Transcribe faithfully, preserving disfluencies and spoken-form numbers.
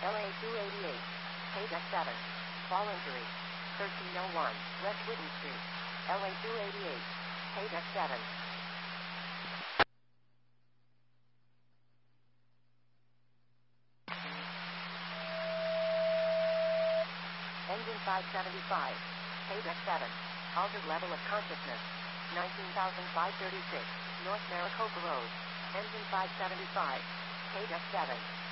L A two eighty-eight. Page F seven. Fall injury. thirteen oh one. West Whitten Street. L A two eighty-eight. Page F seven. Engine five seventy-five. Page F seven. Altered level of consciousness. nineteen thousand five hundred thirty-six. North Maricopa Road. Engine five seventy-five. Page F seven.